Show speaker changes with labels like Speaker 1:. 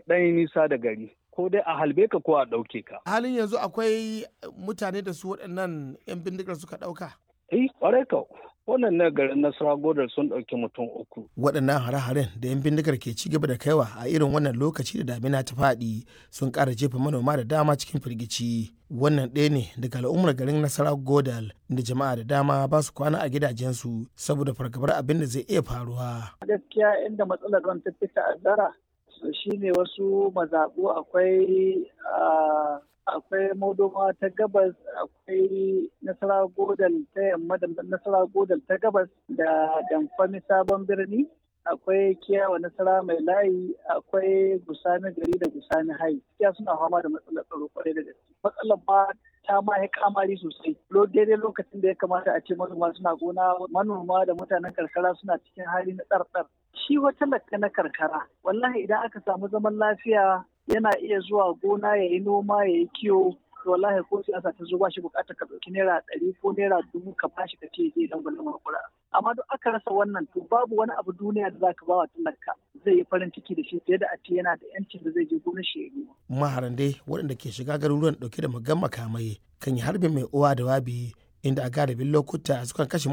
Speaker 1: ɗan nisa da gari, ko dai a halbe ka ko a ɗauke ka.
Speaker 2: Halin yanzu akwai mutane da su waɗannan 'yan bindigar suka ɗauka?
Speaker 1: Ƙwarai ka. Wannan na garin Nasarawa Godal sun ɗauki mutum 3.
Speaker 2: Waɗannan hare-haren da 'yan bindigar ke ci gaba da kaiwa a irin wannan lokaci da damina ta faɗi sun ƙara jefa manoma da dama cikin firgici. Wannan ɗaya ne daga al'ummar garin Nasarawa Godal da jama'a da dama ba su kwana a gidajensu saboda fargabar abin da zai iya faruwa.
Speaker 3: Gaskiya inda matsalar ruwan ta fi ta'azzara shine wasu mazaɓu akwai Modoma ta gabas, akwai Nasarawa Godal ta yamma da Nasarawa Godal ta gabas da Damfami Sabon Birni, akwai Kiyawa Nasarawa Mai Layi, akwai Gusani Gari da Gusani Hai. Gaskiya suna fama da matsalar tsaro kwarai da gaske. Matsalar ma ta ma ya kamari sosai. Daidai lokacin da ya kamata a ce manoma suna gona, manoma da mutanen karkara suna cikin hali na tsartsar. Shi wata lakka na karkara, wallahi idan aka samu zaman lafiya yana iya zuwa gona ya yi noma ya yi kiwo, to wallahi ko siyasa ta zo ba shi bukatar ka ɗauki naira 100 ko naira 1000 ka bashi ka ce zai dangwala makura. Amma duk aka rasa wannan to babu wani abu duniya da zaka ba wa talaka zai yi farin ciki da shi fiye da a ce yana da yancin da zai je gonar shi ya yi.
Speaker 2: Maharan dai waɗanda ke shiga garuruwan ɗauke da muggan makamai kan yi harbin mai uwa da wabi inda a galibin lokuta sukan kashe